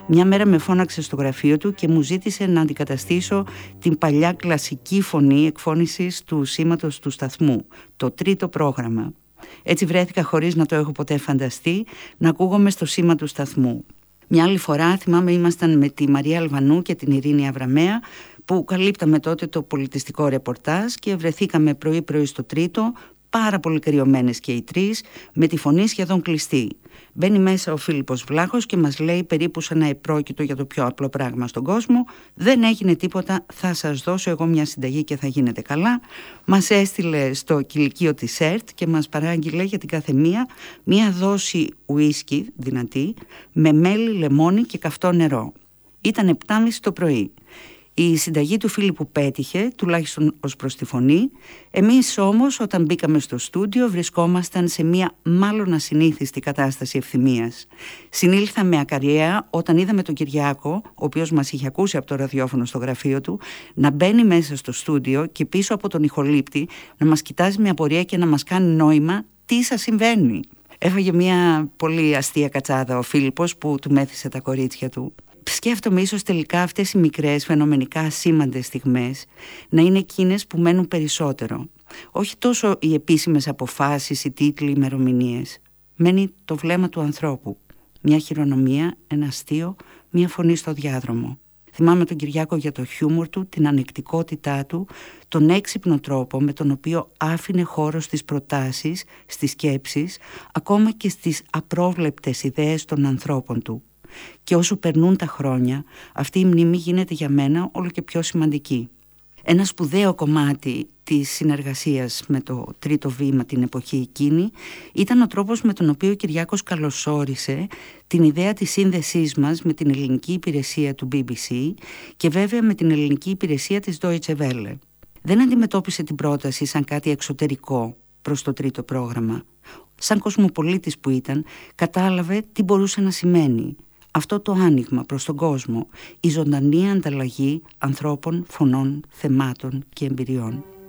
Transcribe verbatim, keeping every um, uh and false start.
Μια μέρα με φώναξε στο γραφείο του και μου ζήτησε να αντικαταστήσω την παλιά κλασική φωνή εκφώνησης του σήματος του σταθμού, το τρίτο πρόγραμμα. Έτσι βρέθηκα, χωρίς να το έχω ποτέ φανταστεί, να ακούγομαι στο σήμα του σταθμού. Μια άλλη φορά θυμάμαι ήμασταν με τη Μαρία Αλβανού και την Ειρήνη Αβραμέα που καλύπταμε τότε το πολιτιστικό ρεπορτάζ και βρεθήκαμε πρωί-πρωί στο τρίτο, πάρα πολύ κρυωμένες και οι τρεις, με τη φωνή σχεδόν κλειστή. Μπαίνει μέσα ο Φίλιππος Βλάχος και μας λέει περίπου σαν να επρόκειτο για το πιο απλό πράγμα στον κόσμο: δεν έγινε τίποτα, θα σας δώσω εγώ μια συνταγή και θα γίνετε καλά. Μας έστειλε στο κηλικείο της ΕΡΤ και μας παράγγειλε για την κάθε μία μια δόση ουίσκι δυνατή με μέλι, λεμόνι και καυτό νερό. Ήταν επτά και μισή το πρωί. Η συνταγή του Φίλιππου πέτυχε, τουλάχιστον ως προς τη φωνή. Εμείς όμως, όταν μπήκαμε στο στούντιο, βρισκόμασταν σε μια μάλλον ασυνήθιστη κατάσταση ευθυμίας. Συνήλθαμε ακαριέα όταν είδαμε τον Κυριάκο, ο οποίος μας είχε ακούσει από το ραδιόφωνο στο γραφείο του, να μπαίνει μέσα στο στούντιο και πίσω από τον ηχολήπτη να μας κοιτάζει με απορία και να μας κάνει νόημα τι σας συμβαίνει. Έφαγε μια πολύ αστεία κατσάδα ο Φίλιππος που του μέθησε τα κορίτσια του. Σκέφτομαι ίσως τελικά αυτές οι μικρές φαινομενικά ασήμαντες στιγμές να είναι εκείνες που μένουν περισσότερο. Όχι τόσο οι επίσημες αποφάσεις, οι τίτλοι, οι ημερομηνίες. Μένει το βλέμμα του ανθρώπου. Μια χειρονομία, ένα αστείο, μια φωνή στο διάδρομο. Θυμάμαι τον Κυριάκο για το χιούμορ του, την ανεκτικότητά του, τον έξυπνο τρόπο με τον οποίο άφηνε χώρο στις προτάσεις, στις σκέψεις, ακόμα και στις απρόβλεπτες ιδέες των ανθρώπων του. Και όσο περνούν τα χρόνια, αυτή η μνήμη γίνεται για μένα όλο και πιο σημαντική. Ένα σπουδαίο κομμάτι της συνεργασίας με το τρίτο βήμα την εποχή εκείνη ήταν ο τρόπος με τον οποίο ο Κυριάκος καλωσόρισε την ιδέα της σύνδεσής μας με την ελληνική υπηρεσία του μπι μπι σι και βέβαια με την ελληνική υπηρεσία της Deutsche Welle. Δεν αντιμετώπισε την πρόταση σαν κάτι εξωτερικό προς το τρίτο πρόγραμμα. Σαν κοσμοπολίτης που ήταν, κατάλαβε τι μπορούσε να σημαίνει αυτό το άνοιγμα προς τον κόσμο, η ζωντανή ανταλλαγή ανθρώπων, φωνών, θεμάτων και εμπειριών.